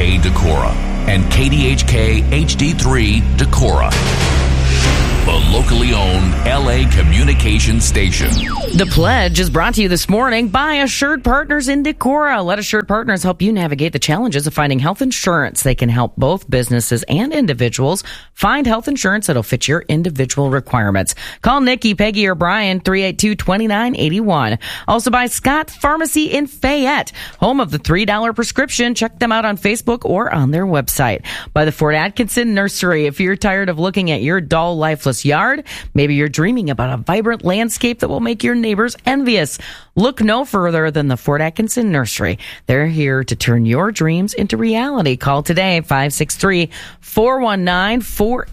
KDHK Decorah and KDHK HD3 Decorah. The locally owned LA communication station. The Pledge is brought to you this morning by Assured Partners in Decorah. Let Assured Partners help you navigate the challenges of finding health insurance. They can help both businesses and individuals find health insurance that'll fit your individual requirements. Call Nikki, Peggy, or Brian, 382-2981. Also by Scott Pharmacy in Fayette, home of the $3 prescription. Check them out on Facebook or on their website. By the Fort Atkinson Nursery. If you're tired of looking at your dull, lifeless yard, maybe you're dreaming about a vibrant landscape that will make your neighbors envious. Look no further than the Fort Atkinson Nursery. They're here to turn your dreams into reality. Call today, 563-419-4800.